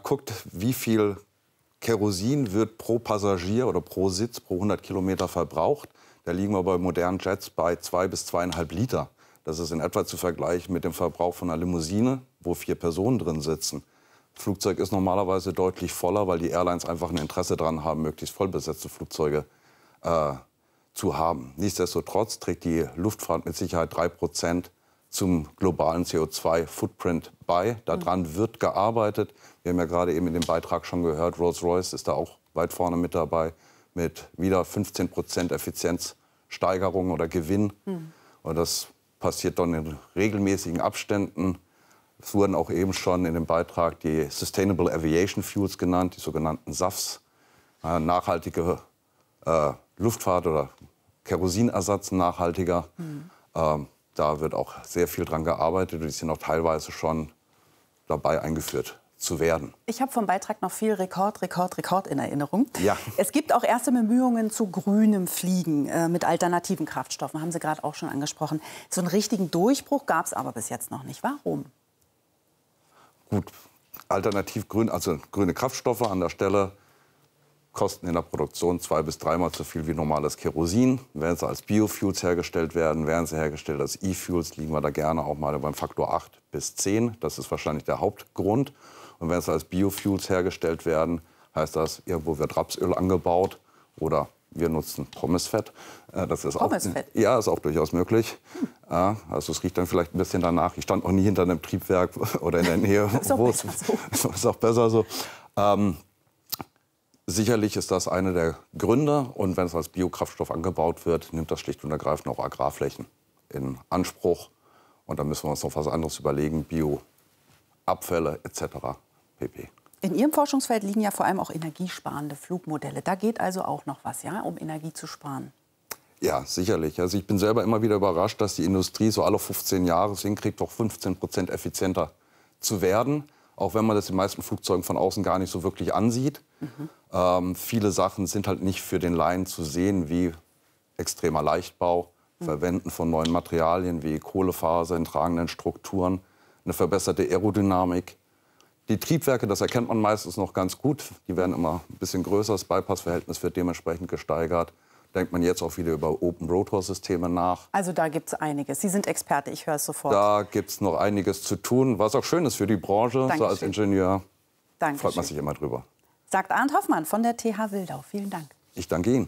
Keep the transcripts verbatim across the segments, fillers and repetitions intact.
guckt, wie viel Kerosin wird pro Passagier oder pro Sitz pro hundert Kilometer verbraucht, da liegen wir bei modernen Jets bei zwei bis zweieinhalb Liter. Das ist in etwa zu vergleichen mit dem Verbrauch von einer Limousine, wo vier Personen drin sitzen. Das Flugzeug ist normalerweise deutlich voller, weil die Airlines einfach ein Interesse daran haben, möglichst vollbesetzte Flugzeuge äh, zu haben. Nichtsdestotrotz trägt die Luftfahrt mit Sicherheit drei Prozent zum globalen C O zwei Footprint bei. Daran wird gearbeitet. Wir haben ja gerade eben in dem Beitrag schon gehört, Rolls-Royce ist da auch weit vorne mit dabei mit wieder fünfzehn Prozent Effizienzsteigerung oder Gewinn. Mhm. Und das passiert dann in regelmäßigen Abständen. Es wurden auch eben schon in dem Beitrag die Sustainable Aviation Fuels genannt, die sogenannten S A Fs, äh, nachhaltige äh, Luftfahrt oder Kerosinersatz nachhaltiger. Mhm. Ähm, Da wird auch sehr viel dran gearbeitet und die sind auch teilweise schon dabei eingeführt zu werden. Ich habe vom Beitrag noch viel Rekord, Rekord, Rekord in Erinnerung. Ja. Es gibt auch erste Bemühungen zu grünem Fliegen äh, mit alternativen Kraftstoffen, haben Sie gerade auch schon angesprochen. So einen richtigen Durchbruch gab es aber bis jetzt noch nicht. Warum? Gut, alternativ grün, also grüne Kraftstoffe an der Stelle kosten in der Produktion zwei bis dreimal so viel wie normales Kerosin. Wenn sie als Biofuels hergestellt werden, werden sie hergestellt als E-Fuels, liegen wir da gerne auch mal beim Faktor acht bis zehn. Das ist wahrscheinlich der Hauptgrund. Und wenn sie als Biofuels hergestellt werden, heißt das, irgendwo wird Rapsöl angebaut oder wir nutzen Pommesfett. Das ist Pommesfett? Auch, ja, ist auch durchaus möglich. Hm. Ja, also es riecht dann vielleicht ein bisschen danach. Ich stand auch nie hinter einem Triebwerk oder in der Nähe. Ist auch besser so. Ist auch besser so. Ähm, Sicherlich ist das einer der Gründe. Und wenn es als Biokraftstoff angebaut wird, nimmt das schlicht und ergreifend auch Agrarflächen in Anspruch. Und da müssen wir uns noch was anderes überlegen, Bioabfälle et cetera pp. In Ihrem Forschungsfeld liegen ja vor allem auch energiesparende Flugmodelle. Da geht also auch noch was, ja, um Energie zu sparen. Ja, sicherlich. Also ich bin selber immer wieder überrascht, dass die Industrie so alle fünfzehn Jahre es hinkriegt, doch fünfzehn Prozent effizienter zu werden. Auch wenn man das in den meisten Flugzeugen von außen gar nicht so wirklich ansieht. Mhm. Ähm, viele Sachen sind halt nicht für den Laien zu sehen, wie extremer Leichtbau, mhm. Verwenden von neuen Materialien wie Kohlefaser in tragenden Strukturen, eine verbesserte Aerodynamik. Die Triebwerke, das erkennt man meistens noch ganz gut. Die werden immer ein bisschen größer, das Bypassverhältnis wird dementsprechend gesteigert. Denkt man jetzt auch wieder über Open-Rotor-Systeme nach. Also da gibt es einiges. Sie sind Experte, ich höre es sofort. Da gibt es noch einiges zu tun, was auch schön ist für die Branche. Dankeschön. So als Ingenieur Dankeschön. Freut man sich immer drüber. Sagt Arndt Hoffmann von der T H Wildau. Vielen Dank. Ich danke Ihnen.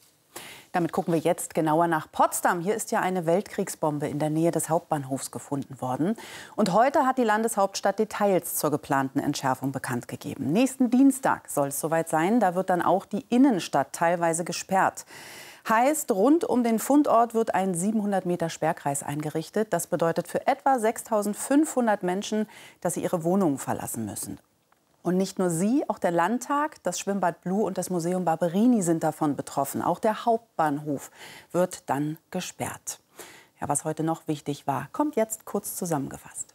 Damit gucken wir jetzt genauer nach Potsdam. Hier ist ja eine Weltkriegsbombe in der Nähe des Hauptbahnhofs gefunden worden. Und heute hat die Landeshauptstadt Details zur geplanten Entschärfung bekannt gegeben. Nächsten Dienstag soll es soweit sein. Da wird dann auch die Innenstadt teilweise gesperrt. Heißt, rund um den Fundort wird ein siebenhundert Meter Sperrkreis eingerichtet. Das bedeutet für etwa sechstausendfünfhundert Menschen, dass sie ihre Wohnungen verlassen müssen. Und nicht nur sie, auch der Landtag, das Schwimmbad Blue und das Museum Barberini sind davon betroffen. Auch der Hauptbahnhof wird dann gesperrt. Ja, was heute noch wichtig war, kommt jetzt kurz zusammengefasst.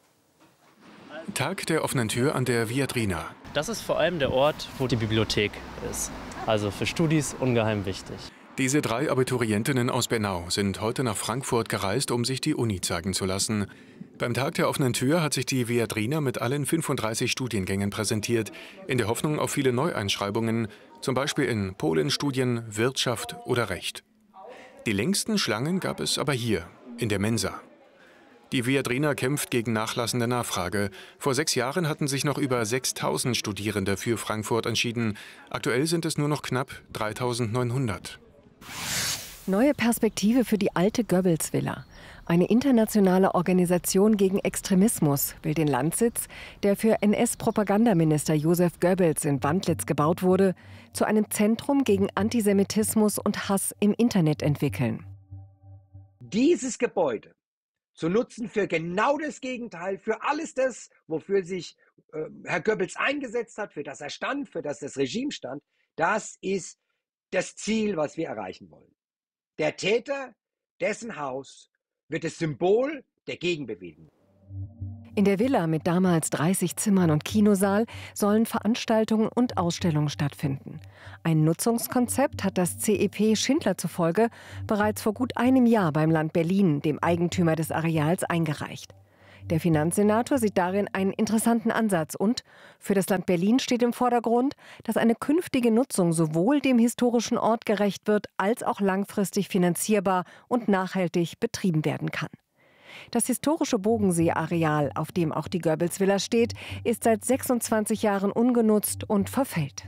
Tag der offenen Tür an der Viadrina. Das ist vor allem der Ort, wo die Bibliothek ist. Also für Studis ungeheim wichtig. Diese drei Abiturientinnen aus Bernau sind heute nach Frankfurt gereist, um sich die Uni zeigen zu lassen. Beim Tag der offenen Tür hat sich die Viadrina mit allen fünfunddreißig Studiengängen präsentiert, in der Hoffnung auf viele Neueinschreibungen, zum Beispiel in Polenstudien, Wirtschaft oder Recht. Die längsten Schlangen gab es aber hier, in der Mensa. Die Viadrina kämpft gegen nachlassende Nachfrage. Vor sechs Jahren hatten sich noch über sechstausend Studierende für Frankfurt entschieden. Aktuell sind es nur noch knapp dreitausendneunhundert. Neue Perspektive für die alte Goebbels-Villa. Eine internationale Organisation gegen Extremismus will den Landsitz, der für N S-Propagandaminister Josef Goebbels in Wandlitz gebaut wurde, zu einem Zentrum gegen Antisemitismus und Hass im Internet entwickeln. Dieses Gebäude zu nutzen für genau das Gegenteil, für alles das, wofür sich äh, Herr Goebbels eingesetzt hat, für das er stand, für das das Regime stand, das ist das Ziel, was wir erreichen wollen. Der Täter, dessen Haus, wird das Symbol der Gegenbewegung. In der Villa mit damals dreißig Zimmern und Kinosaal sollen Veranstaltungen und Ausstellungen stattfinden. Ein Nutzungskonzept hat das C E P Schindler zufolge bereits vor gut einem Jahr beim Land Berlin, dem Eigentümer des Areals, eingereicht. Der Finanzsenator sieht darin einen interessanten Ansatz und für das Land Berlin steht im Vordergrund, dass eine künftige Nutzung sowohl dem historischen Ort gerecht wird, als auch langfristig finanzierbar und nachhaltig betrieben werden kann. Das historische Bogensee-Areal, auf dem auch die Goebbels-Villa steht, ist seit sechsundzwanzig Jahren ungenutzt und verfällt.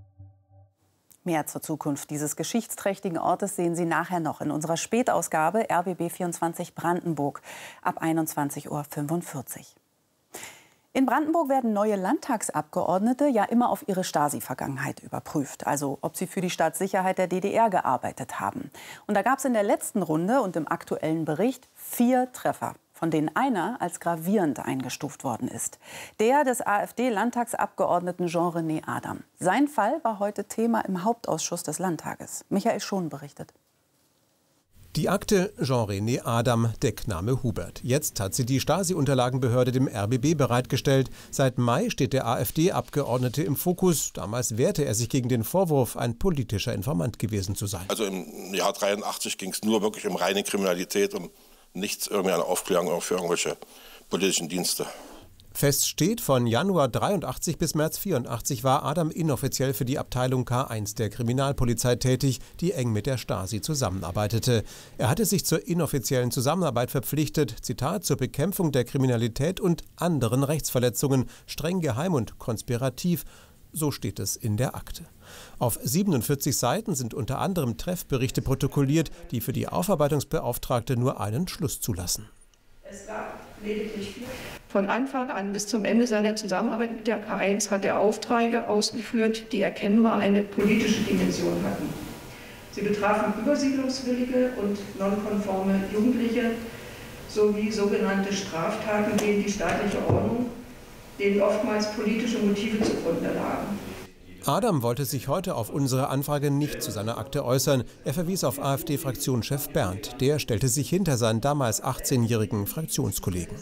Mehr zur Zukunft dieses geschichtsträchtigen Ortes sehen Sie nachher noch in unserer Spätausgabe R B B vierundzwanzig Brandenburg ab einundzwanzig Uhr fünfundvierzig. In Brandenburg werden neue Landtagsabgeordnete ja immer auf ihre Stasi-Vergangenheit überprüft, also ob sie für die Staatssicherheit der D D R gearbeitet haben. Und da gab es in der letzten Runde und im aktuellen Bericht vier Treffer, von denen einer als gravierend eingestuft worden ist. Der des AfD-Landtagsabgeordneten Jean-René Adam. Sein Fall war heute Thema im Hauptausschuss des Landtages. Michael Schon berichtet. Die Akte Jean-René Adam, Deckname Hubert. Jetzt hat sie die Stasi-Unterlagenbehörde dem R B B bereitgestellt. Seit Mai steht der AfD-Abgeordnete im Fokus. Damals wehrte er sich gegen den Vorwurf, ein politischer Informant gewesen zu sein. Also im Jahr dreiundachtzig ging es nur wirklich um reine Kriminalität, um nichts irgendwie an Aufklärung für irgendwelche politischen Dienste. Fest steht, von Januar dreiundachtzig bis März vierundachtzig war Adam inoffiziell für die Abteilung K eins der Kriminalpolizei tätig, die eng mit der Stasi zusammenarbeitete. Er hatte sich zur inoffiziellen Zusammenarbeit verpflichtet, Zitat, zur Bekämpfung der Kriminalität und anderen Rechtsverletzungen, streng geheim und konspirativ. So steht es in der Akte. Auf siebenundvierzig Seiten sind unter anderem Treffberichte protokolliert, die für die Aufarbeitungsbeauftragte nur einen Schluss zulassen. Es gab lediglich vier. Von Anfang an bis zum Ende seiner Zusammenarbeit mit der K eins hat er Aufträge ausgeführt, die erkennbar eine politische Dimension hatten. Sie betrafen übersiedlungswillige und nonkonforme Jugendliche sowie sogenannte Straftaten gegen die staatliche Ordnung, denen oftmals politische Motive zugrunde lagen. Adam wollte sich heute auf unsere Anfrage nicht zu seiner Akte äußern. Er verwies auf AfD-Fraktionschef Berndt. Der stellte sich hinter seinen damals achtzehnjährigen Fraktionskollegen.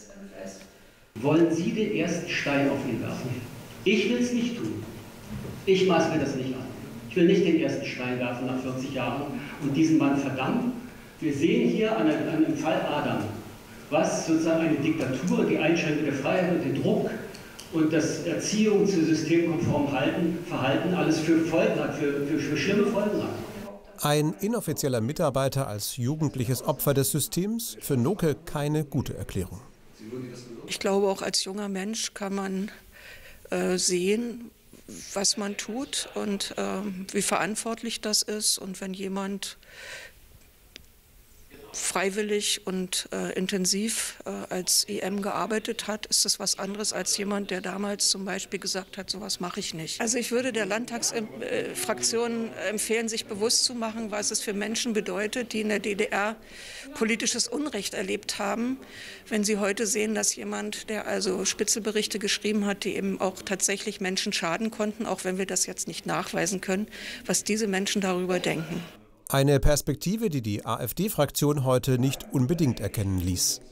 Wollen Sie den ersten Stein auf ihn werfen? Ich will es nicht tun. Ich maß mir das nicht an. Ich will nicht den ersten Stein werfen nach vierzig Jahren und diesen Mann verdammen. Wir sehen hier an einem Fall Adam, was sozusagen eine Diktatur, die Einschränkung der Freiheit und den Druck und das Erziehung zu systemkonformem Halten, Verhalten alles für Folgen hat, für, für, für schlimme Folgen hat. Ein inoffizieller Mitarbeiter als jugendliches Opfer des Systems? Für Noke keine gute Erklärung. Ich glaube, auch als junger Mensch kann man äh, sehen, was man tut und äh, wie verantwortlich das ist. Und wenn jemand freiwillig und äh, intensiv äh, als I M gearbeitet hat, ist das was anderes als jemand, der damals zum Beispiel gesagt hat, sowas mache ich nicht. Also ich würde der Landtagsfraktion äh, empfehlen, sich bewusst zu machen, was es für Menschen bedeutet, die in der D D R politisches Unrecht erlebt haben, wenn sie heute sehen, dass jemand, der also Spitzelberichte geschrieben hat, die eben auch tatsächlich Menschen schaden konnten, auch wenn wir das jetzt nicht nachweisen können, was diese Menschen darüber denken. Eine Perspektive, die die AfD-Fraktion heute nicht unbedingt erkennen ließ.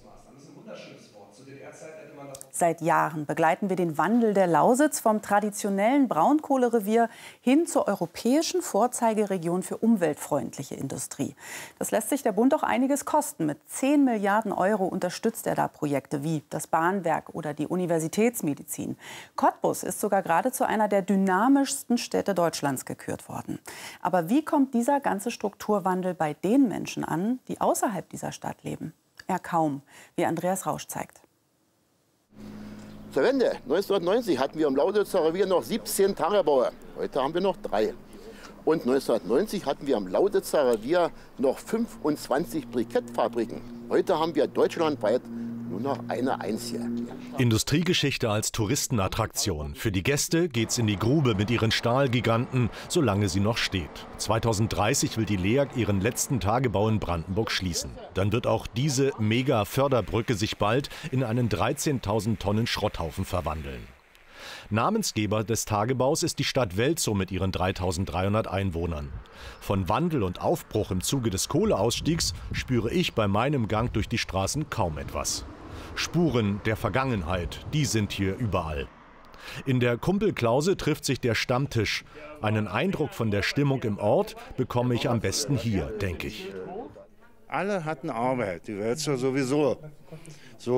Seit Jahren begleiten wir den Wandel der Lausitz vom traditionellen Braunkohlerevier hin zur europäischen Vorzeigeregion für umweltfreundliche Industrie. Das lässt sich der Bund auch einiges kosten. Mit zehn Milliarden Euro unterstützt er da Projekte wie das Bahnwerk oder die Universitätsmedizin. Cottbus ist sogar gerade zu einer der dynamischsten Städte Deutschlands gekürt worden. Aber wie kommt dieser ganze Strukturwandel bei den Menschen an, die außerhalb dieser Stadt leben? Eher kaum, wie Andreas Rausch zeigt. Zur Wende neunzehnhundertneunzig hatten wir im Lausitzer Revier noch siebzehn Tagebauer. Heute haben wir noch drei. Und neunzehnhundertneunzig hatten wir im Lausitzer Revier noch fünfundzwanzig Brikettfabriken. Heute haben wir deutschlandweit nur noch eine einzige. Industriegeschichte als Touristenattraktion. Für die Gäste geht's in die Grube mit ihren Stahlgiganten, solange sie noch steht. zweitausenddreißig will die L E A G ihren letzten Tagebau in Brandenburg schließen. Dann wird auch diese Mega-Förderbrücke sich bald in einen dreizehntausend Tonnen Schrotthaufen verwandeln. Namensgeber des Tagebaus ist die Stadt Welzow mit ihren dreitausenddreihundert Einwohnern. Von Wandel und Aufbruch im Zuge des Kohleausstiegs spüre ich bei meinem Gang durch die Straßen kaum etwas. Spuren der Vergangenheit, die sind hier überall. In der Kumpelklause trifft sich der Stammtisch. Einen Eindruck von der Stimmung im Ort bekomme ich am besten hier, denke ich. Alle hatten Arbeit, die Welzow sowieso. So,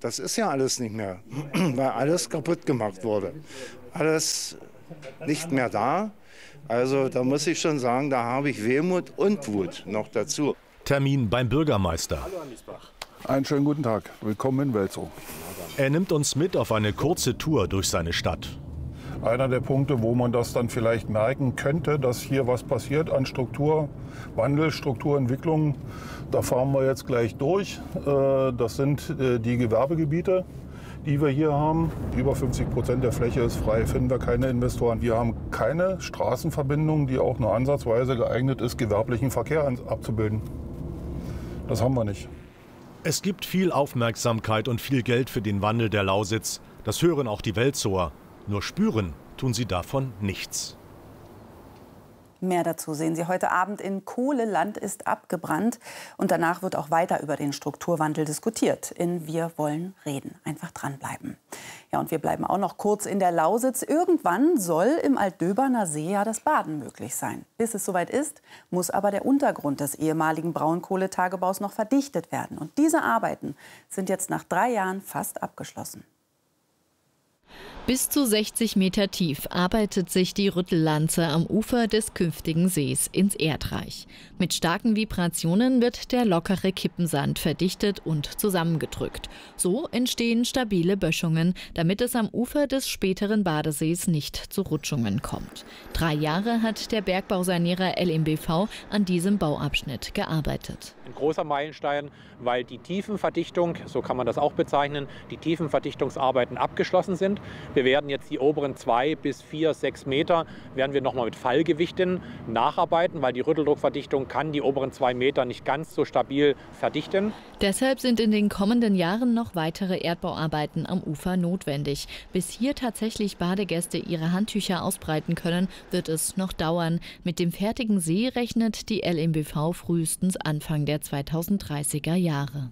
Das ist ja alles nicht mehr, weil alles kaputt gemacht wurde. Alles nicht mehr da. Also da muss ich schon sagen, da habe ich Wehmut und Wut noch dazu. Termin beim Bürgermeister. Einen schönen guten Tag. Willkommen in Welzow. Er nimmt uns mit auf eine kurze Tour durch seine Stadt. Einer der Punkte, wo man das dann vielleicht merken könnte, dass hier was passiert an Strukturwandel, Strukturentwicklung, da fahren wir jetzt gleich durch. Das sind die Gewerbegebiete, die wir hier haben. Über fünfzig Prozent der Fläche ist frei, finden wir keine Investoren. Wir haben keine Straßenverbindung, die auch nur ansatzweise geeignet ist, gewerblichen Verkehr abzubilden. Das haben wir nicht. Es gibt viel Aufmerksamkeit und viel Geld für den Wandel der Lausitz. Das hören auch die Welzower. Nur spüren tun sie davon nichts. Mehr dazu sehen Sie heute Abend in Kohleland ist abgebrannt. Und danach wird auch weiter über den Strukturwandel diskutiert. In Wir wollen reden. Einfach dranbleiben. Ja, und wir bleiben auch noch kurz in der Lausitz. Irgendwann soll im Altdöberner See ja das Baden möglich sein. Bis es soweit ist, muss aber der Untergrund des ehemaligen Braunkohletagebaus noch verdichtet werden. Und diese Arbeiten sind jetzt nach drei Jahren fast abgeschlossen. Bis zu sechzig Meter tief arbeitet sich die Rüttellanze am Ufer des künftigen Sees ins Erdreich. Mit starken Vibrationen wird der lockere Kippensand verdichtet und zusammengedrückt. So entstehen stabile Böschungen, damit es am Ufer des späteren Badesees nicht zu Rutschungen kommt. Drei Jahre hat der Bergbausanierer L M B V an diesem Bauabschnitt gearbeitet. Ein großer Meilenstein, weil die Tiefenverdichtung, so kann man das auch bezeichnen, die Tiefenverdichtungsarbeiten abgeschlossen sind. Wir werden jetzt die oberen zwei bis vier, sechs Meter werden wir noch mal mit Fallgewichten nacharbeiten, weil die Rütteldruckverdichtung kann die oberen zwei Meter nicht ganz so stabil verdichten. Deshalb sind in den kommenden Jahren noch weitere Erdbauarbeiten am Ufer notwendig. Bis hier tatsächlich Badegäste ihre Handtücher ausbreiten können, wird es noch dauern. Mit dem fertigen See rechnet die L M B V frühestens Anfang der zweitausenddreißiger Jahre.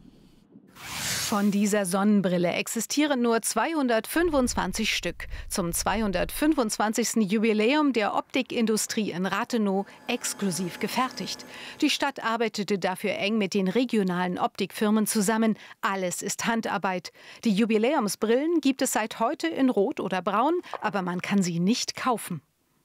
Von dieser Sonnenbrille existieren nur zweihundertfünfundzwanzig Stück. Zum zweihundertfünfundzwanzigsten Jubiläum der Optikindustrie in Rathenow exklusiv gefertigt. Die Stadt arbeitete dafür eng mit den regionalen Optikfirmen zusammen. Alles ist Handarbeit. Die Jubiläumsbrillen gibt es seit heute in Rot oder Braun, aber man kann sie nicht kaufen.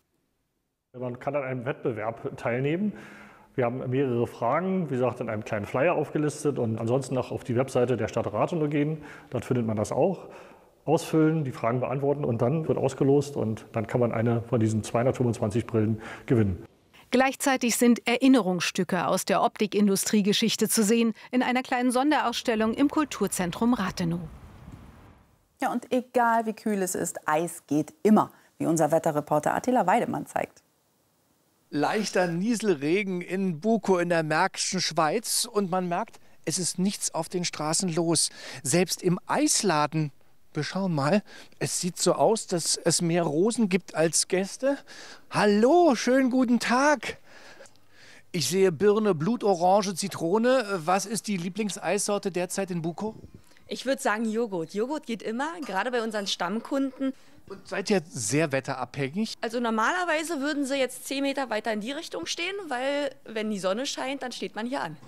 Man kann an einem Wettbewerb teilnehmen. Wir haben mehrere Fragen, wie gesagt, in einem kleinen Flyer aufgelistet und ansonsten noch auf die Webseite der Stadt Rathenow gehen. Dort findet man das auch. Ausfüllen, die Fragen beantworten und dann wird ausgelost und dann kann man eine von diesen zweihundertfünfundzwanzig Brillen gewinnen. Gleichzeitig sind Erinnerungsstücke aus der Optikindustriegeschichte zu sehen in einer kleinen Sonderausstellung im Kulturzentrum Rathenow. Ja, und egal wie kühl es ist, Eis geht immer, wie unser Wetterreporter Attila Weidemann zeigt. Leichter Nieselregen in Bukow in der Märkischen Schweiz und man merkt, es ist nichts auf den Straßen los. Selbst im Eisladen, wir schauen mal, es sieht so aus, dass es mehr Rosen gibt als Gäste. Hallo, schönen guten Tag. Ich sehe Birne, Blutorange, Zitrone. Was ist die Lieblingseissorte derzeit in Bukow? Ich würde sagen Joghurt. Joghurt geht immer, gerade bei unseren Stammkunden. Und seid ihr sehr wetterabhängig? Also normalerweise würden sie jetzt zehn Meter weiter in die Richtung stehen, weil wenn die Sonne scheint, dann steht man hier an.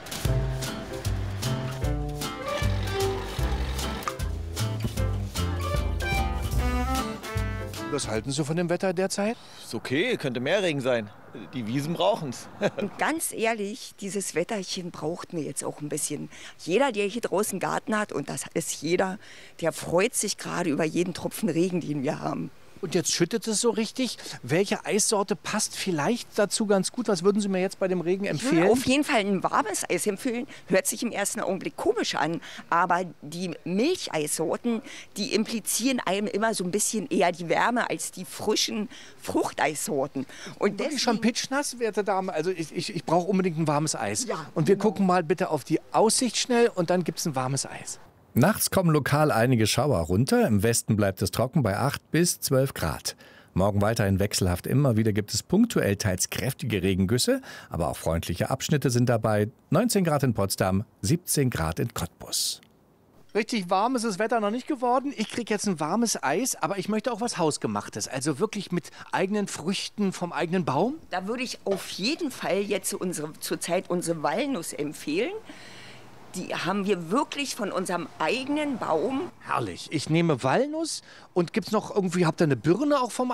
Was halten Sie von dem Wetter derzeit? Ist okay, könnte mehr Regen sein. Die Wiesen brauchen es. Und ganz ehrlich, dieses Wetterchen braucht mir jetzt auch ein bisschen. Jeder, der hier draußen einen Garten hat, und das ist jeder, der freut sich gerade über jeden Tropfen Regen, den wir haben. Und jetzt schüttet es so richtig. Welche Eissorte passt vielleicht dazu ganz gut? Was würden Sie mir jetzt bei dem Regen empfehlen? Ich würde auf jeden Fall ein warmes Eis empfehlen. Hört sich im ersten Augenblick komisch an. Aber die Milcheissorten, die implizieren einem immer so ein bisschen eher die Wärme als die frischen Fruchteissorten. Und deswegen schon pitschnass, werte Dame. Also ich, ich, ich brauche unbedingt ein warmes Eis. Ja, und wir genau. gucken mal bitte auf die Aussicht schnell und dann gibt es ein warmes Eis. Nachts kommen lokal einige Schauer runter. Im Westen bleibt es trocken bei acht bis zwölf Grad. Morgen weiterhin wechselhaft. Immer wieder gibt es punktuell teils kräftige Regengüsse, aber auch freundliche Abschnitte sind dabei. neunzehn Grad in Potsdam, siebzehn Grad in Cottbus. Richtig warm ist das Wetter noch nicht geworden. Ich kriege jetzt ein warmes Eis, aber ich möchte auch was Hausgemachtes. Also wirklich mit eigenen Früchten vom eigenen Baum. Da würde ich auf jeden Fall jetzt unsere, zurzeit unsere Walnuss empfehlen. die haben wir wirklich von unserem eigenen Baum. Herrlich. Ich nehme Walnuss und gibt's noch irgendwie, habt ihr eine Birne auch vom